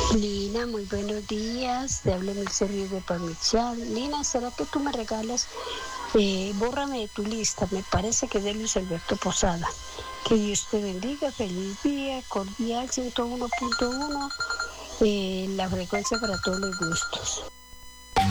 Lina, muy buenos días. Te hablo Mil Servicios de Parmigiano. Lina, ¿será que tú me regalas? Bórrame de tu lista. Me parece que es de Luis Alberto Posada. Que Dios te bendiga. Feliz día. Cordial 101.1. La frecuencia para todos los gustos.